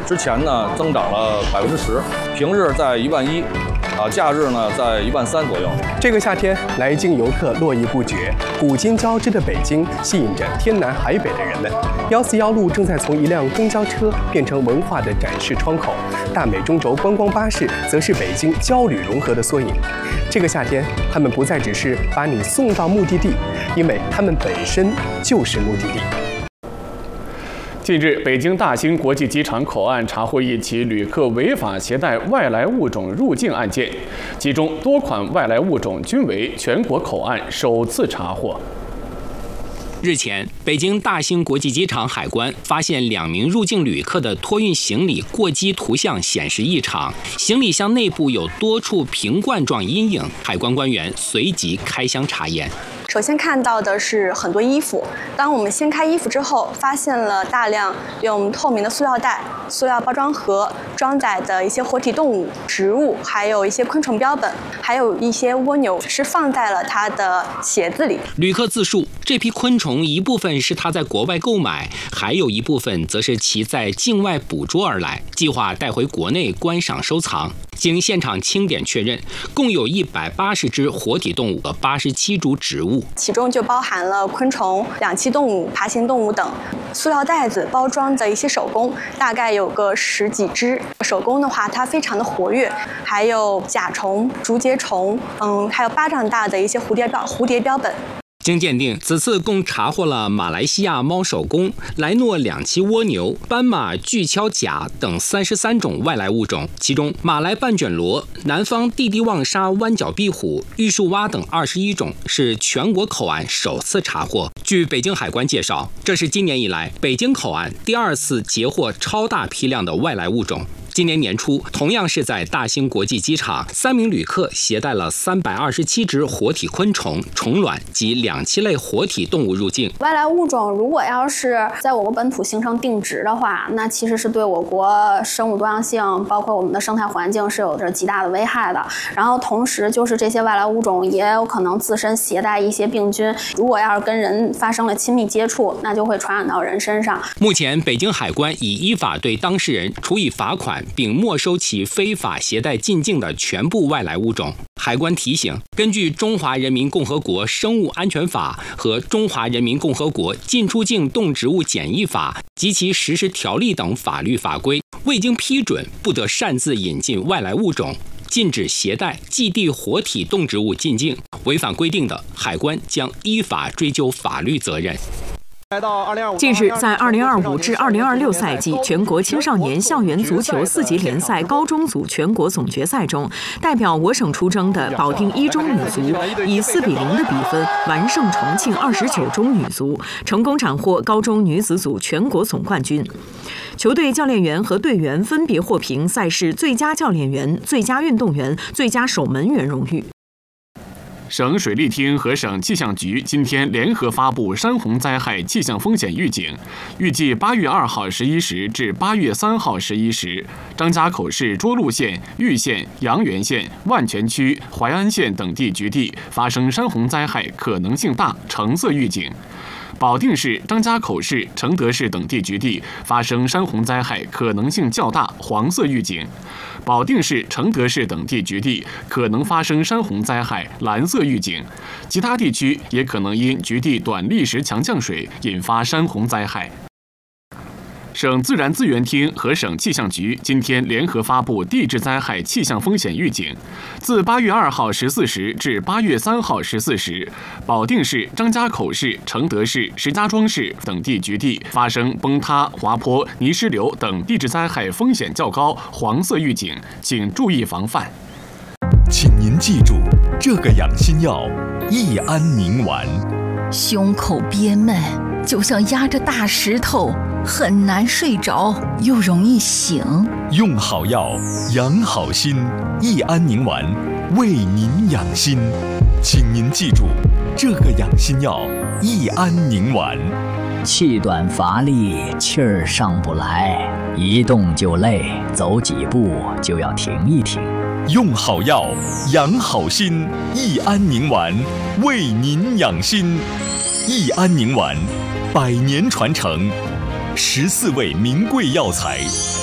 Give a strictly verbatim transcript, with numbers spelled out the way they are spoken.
之前呢增长了百分之十，平日在一万一，啊，假日呢在一万三左右。 这个夏天，来京游客络绎不绝，古今交织的北京吸引着天南海北的人们。幺四幺路正在从一辆公交车变成文化的展示窗口，大美中轴观光巴士则是北京郊旅融合的缩影。这个夏天，他们不再只是把你送到目的地，因为他们本身就是目的地。 近日，北京大兴国际机场口岸查获一起旅客违法携带外来物种入境案件，其中多款外来物种均为全国口岸首次查获。 日前，北京大兴国际机场海关发现两名入境旅客的托运行李过机图像显示异常，行李箱内部有多处瓶罐状阴影，海关官员随即开箱查验。 首先看到的是很多衣服，当我们掀开衣服之后，发现了大量用透明的塑料袋、塑料包装盒装载的一些活体动物、植物，还有一些昆虫标本，还有一些蜗牛是放在了他的鞋子里。 旅客自述，这批昆虫一部分是他在国外购买，还有一部分则是其在境外捕捉而来，计划带回国内观赏收藏。经现场清点确认，共有一百八十只活体动物和八十七株植物， 其中就包含了昆虫、两栖动物、爬行动物等。塑料袋子包装的一些手工，大概有个十几只。手工的话，它非常的活跃，还有甲虫、竹节虫，嗯，还有巴掌大的一些蝴蝶标蝴蝶标本。 经鉴定，此次共查获了马来西亚猫手工、莱诺两栖蜗牛、斑马巨锹甲等三十三种外来物种，其中马来半卷螺、南方地地望沙弯角壁虎、玉树蛙等二十一种是全国口岸首次查获。据北京海关介绍，这是今年以来北京口岸第二次截获超大批量的外来物种。今年年初，同样是在大兴国际机场，三名旅客携带了三百二十七只活体昆虫、虫卵及两栖类活体动物入境。 外来物种如果要是在我国本土形成定植的话，那其实是对我国生物多样性，包括我们的生态环境是有着极大的危害的。然后同时，就是这些外来物种也有可能自身携带一些病菌，如果要是跟人发生了亲密接触，那就会传染到人身上。 目前，北京海关已依法对当事人处以罚款，并没收其非法携带进境的全部外来物种。海关提醒，根据《中华人民共和国生物安全法》和《中华人民共和国进出境动植物检疫法》及其实施条例等法律法规，未经批准不得擅自引进外来物种，禁止携带寄递活体动植物进境，违反规定的，海关将依法追究法律责任。 近日，在二零二五至二零二六赛季全国青少年校园足球四级联赛高中组全国总决赛中，代表我省出征的保定一中女足以四比零的比分完胜重庆二十九中女足，成功斩获高中女子组全国总冠军。球队教练员和队员分别获评赛事最佳教练员、最佳运动员、最佳守门员荣誉。 省水利厅和省气象局今天联合发布山洪灾害气象风险预警，预计八月二号十一时至八月三号十一时，张家口市涿鹿县、玉县、阳原县、万泉区、淮安县等地局地发生山洪灾害可能性大，橙色预警。保定市、张家口市、承德市等地局地发生山洪灾害可能性较大，黄色预警；保定市、承德市等地局地可能发生山洪灾害，蓝色预警。其他地区也可能因局地短历时强降水引发山洪灾害。省自然资源厅和省气象局今天联合发布地质灾害气象风险预警，自八月二号十四时至八月三号十四时，保定市、张家口市、承德市、石家庄市等地局地发生崩塌、滑坡、泥石流等地质灾害风险较高，黄色预警，请注意防范。 请您记住，这个养心药益安宁丸。 胸口憋闷，就像压着大石头，很难睡着，又容易醒。 用好药，养好心，益安宁丸为您养心。请您记住，这个养心药益安宁丸。 气短乏力，气儿上不来，一动就累，走几步就要停一停。 用好药，养好心，益安宁丸为您养心。益安宁丸，百年传承，十四味名贵药材